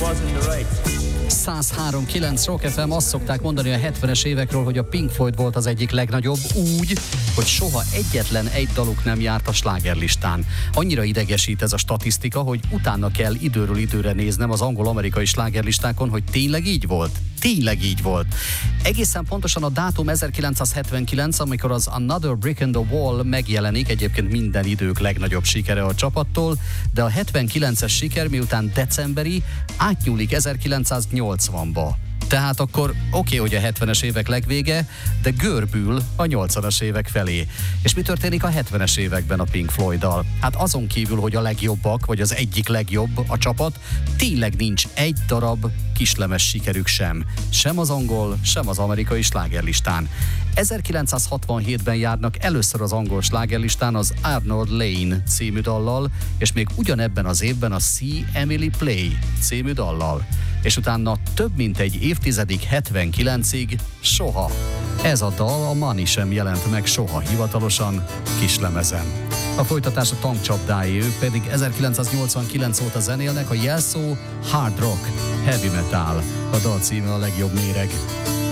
103.9 Rock FM. Azt szokták mondani a 70-es évekről, hogy a Pink Floyd volt az egyik legnagyobb, úgy, hogy soha egyetlen egy daluk nem járt a slágerlistán. Annyira idegesít ez a statisztika, hogy utána kell időről időre néznem az angol-amerikai slágerlistákon, hogy tényleg így volt. Tényleg így volt. Egészen pontosan a dátum 1979, amikor az Another Brick in the Wall megjelenik, egyébként minden idők legnagyobb sikere a csapattól, de a 79-es siker miután decemberi, átnyúlik 1980-ba. Tehát akkor oké, hogy a 70-es évek legvége, de görbül a 80-as évek felé. És mi történik a 70-es években a Pink Floyddal? Hát azon kívül, hogy a legjobbak, vagy az egyik legjobb a csapat, tényleg nincs egy darab kislemes sikerük sem. Sem az angol, sem az amerikai slágerlistán. 1967-ben járnak először az angol slágerlistán az Arnold Lane című dallal, és még ugyanebben az évben a See Emily Play című dallal. És utána több mint egy évtizedig, 79-ig soha. Ez a dal, a Money sem jelent meg soha hivatalosan kislemezen. A folytatás a tankcsapdáé, ők pedig 1989 óta zenélnek, a jelszó hard rock, heavy metal. A dal címe a legjobb méreg.